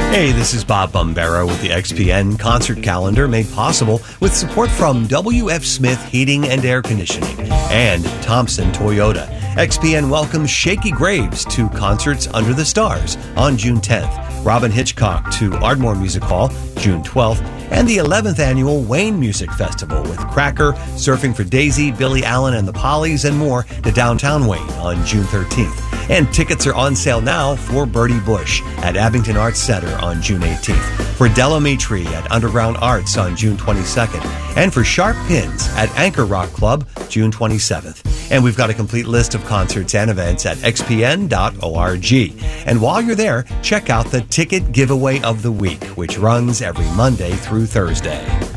Hey, this is Bob Bombera with the XPN concert calendar made possible with support from W.F. Smith Heating and Air Conditioning and Thompson Toyota. XPN welcomes Shakey Graves to Concerts Under the Stars on June 10th, Robin Hitchcock to Ardmore Music Hall June 12th, and the 11th Annual Wayne Music Festival with Cracker, Surfing for Daisy, Billy Allen and the Pollies, and more to downtown Wayne on June 13th. And tickets are on sale now for Bertie Bush at Abington Arts Center on June 18th, for Delamitri at Underground Arts on June 22nd, and for Sharp Pins at Anchor Rock Club June 27th. And we've got a complete list of concerts and events at xpn.org. And while you're there, check out the Ticket Giveaway of the Week, which runs every Monday through Thursday.